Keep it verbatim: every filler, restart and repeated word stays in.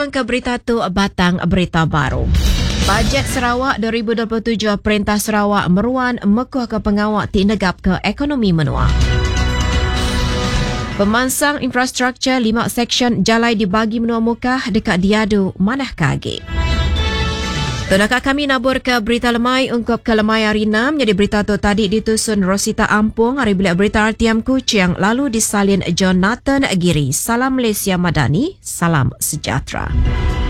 Sekarang ke berita tu batang berita baru. Bajet Sarawak dua ribu dua puluh tujuh Perintah Sarawak meruan mekuh ke pengawak ti negap ke ekonomi menua. Pemansang infrastruktur lima seksyen jalai dibagi menua mukah dekat Diadu Manah Kage. Tunakah kami nabur ke berita lemai ungkup ke lemai hari enam. Jadi berita tu tadi ditusun Rosita Ampung, hari bilik berita R T M Kuching, lalu disalin Jonathan Giri. Salam Malaysia Madani, salam sejahtera.